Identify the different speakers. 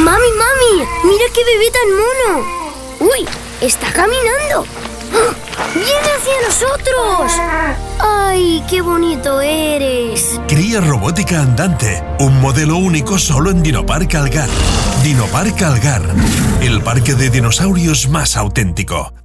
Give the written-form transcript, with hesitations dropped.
Speaker 1: Mami, mira qué bebé tan mono. ¡Uy! ¡Está caminando! ¡Viene hacia nosotros! ¡Ay, qué bonito eres!
Speaker 2: Cría robótica andante, un modelo único solo en Dinopark Algar. Dinopark Algar, el parque de dinosaurios más auténtico.